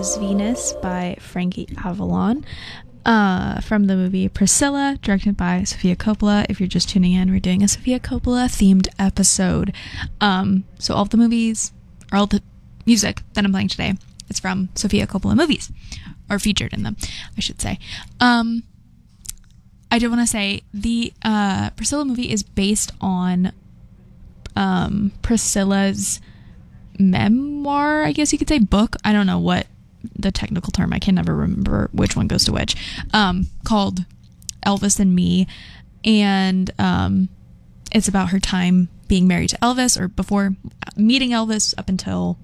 was Venus by Frankie Avalon, from the movie Priscilla, directed by Sofia Coppola. If you're just tuning in, we're doing a Sofia Coppola themed episode. So all the movies, or all the music that I'm playing today, it's from Sofia Coppola movies, or featured in them, I should say. I do want to say the Priscilla movie is based on Priscilla's memoir, I guess you could say, book. I don't know what the technical term, I can never remember which one goes to which, called Elvis and Me. And it's about her time being married to Elvis, or before meeting Elvis, up until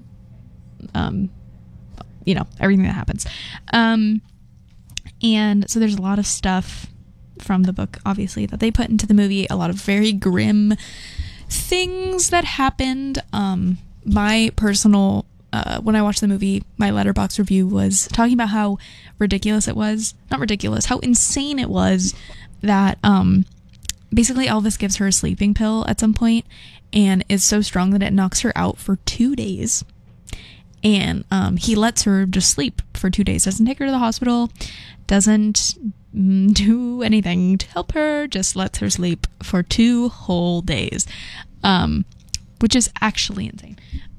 everything that happens. And so there's a lot of stuff from the book, obviously, that they put into the movie. A lot of very grim things that happened. My personal, when I watched the movie, my Letterboxd review was talking about how ridiculous it was. Not ridiculous, how insane it was that basically Elvis gives her a sleeping pill at some point, and is so strong that it knocks her out for 2 days. And he lets her just sleep for 2 days. Doesn't take her to the hospital. Doesn't do anything to help her. Just lets her sleep for 2 whole days. Which is actually insane.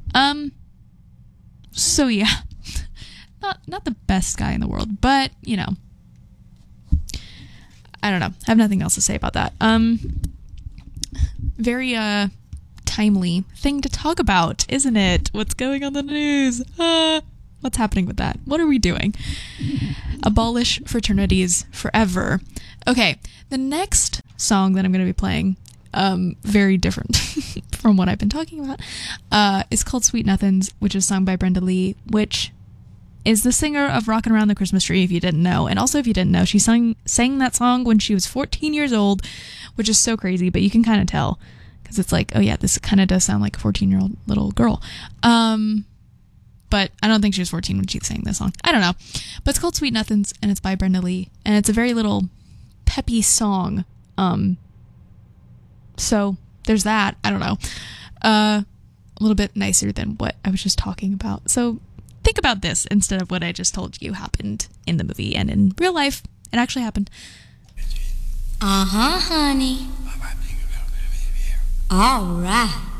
So yeah. Not the best guy in the world, but, I don't know. I have nothing else to say about that. Very, timely thing to talk about, isn't it? What's going on in the news? What's happening with that? What are we doing? Abolish fraternities forever. Okay, the next song that I'm going to be playing, very different from what I've been talking about, is called Sweet Nothings, which is sung by Brenda Lee, which is the singer of Rockin' Around the Christmas Tree, if you didn't know. And also, if you didn't know, she sang that song when she was 14 years old, which is so crazy, but you can kind of tell. Because it's like, oh yeah, this kind of does sound like a 14-year-old little girl. But I don't think she was 14 when she sang this song. I don't know. But it's called Sweet Nothings, and it's by Brenda Lee. And it's a very little peppy song. So there's that. I don't know. A little bit nicer than what I was just talking about. So think about this instead of what I just told you happened in the movie and in real life. It actually happened. Uh-huh, honey. All right.